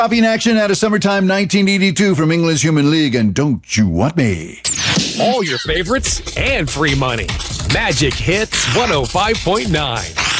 Copy in action out of summertime 1982 from England's Human League and Don't You Want Me. All your favorites and free money. Magic Hits 105.9.